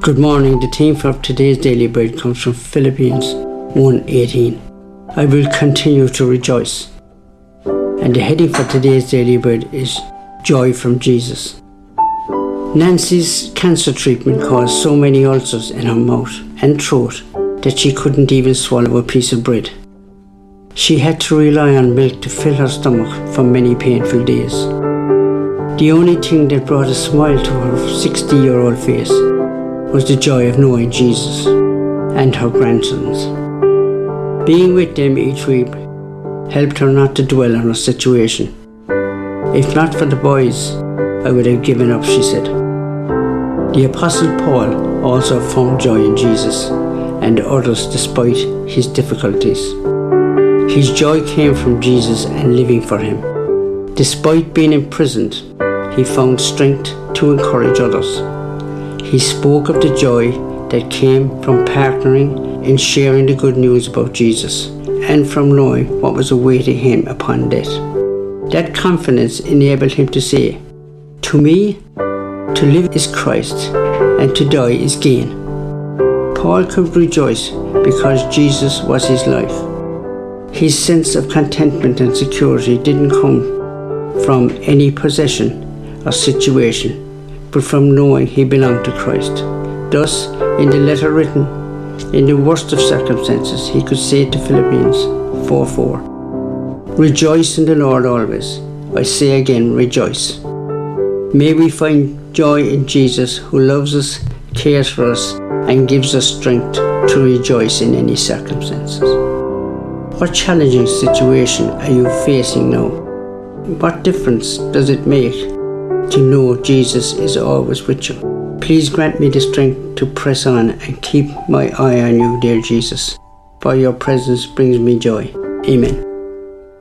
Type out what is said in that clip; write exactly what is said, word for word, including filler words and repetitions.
Good morning. The theme for today's daily bread comes from Philippians one eighteen. I will continue to rejoice. And the heading for today's daily bread is Joy from Jesus. Nancy's cancer treatment caused so many ulcers in her mouth and throat that she couldn't even swallow a piece of bread. She had to rely on milk to fill her stomach for many painful days. The only thing that brought a smile to her sixty-year-old face was the joy of knowing Jesus and her grandsons. Being with them each week helped her not to dwell on her situation. If not for the boys, I would have given up, she said. The Apostle Paul also found joy in Jesus and others despite his difficulties. His joy came from Jesus and living for him. Despite being imprisoned, he found strength to encourage others. He spoke of the joy that came from partnering in sharing the good news about Jesus and from knowing what was awaiting him upon death. That confidence enabled him to say, "To me, to live is Christ, and to die is gain." Paul could rejoice because Jesus was his life. His sense of contentment and security didn't come from any possession or situation, but from knowing he belonged to Christ. Thus, in the letter written in the worst of circumstances, he could say to Philippians four four, "Rejoice in the Lord always. I say again, rejoice." May we find joy in Jesus, who loves us, cares for us, and gives us strength to rejoice in any circumstances. What challenging situation are you facing now? What difference does it make to know Jesus is always with you? Please grant me the strength to press on and keep my eye on you, dear Jesus, for your presence brings me joy. Amen.